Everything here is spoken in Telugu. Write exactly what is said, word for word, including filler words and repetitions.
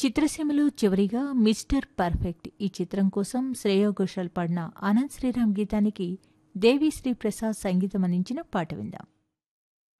చిత్రసీమలో చివరిగా మిస్టర్ పర్ఫెక్ట్ ఈ చిత్రం కోసం శ్రేయా ఘోషాల్ పాడిన ఆనంద్ శ్రీరామ్ గీతానికి దేవిశ్రీ ప్రసాద్ సంగీతం అందించిన పాట విందాం.